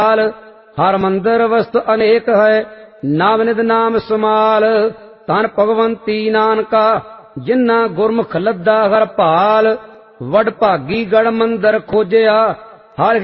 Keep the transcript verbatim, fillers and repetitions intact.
हर मंदिर वस्तु अनेक है, नाम निध नाम सुमाल। तन भगवंती नानका जिन्ना गुरमुख लद्दा हर भाल। वड भागी गढ़ मंदिर खोजया, हर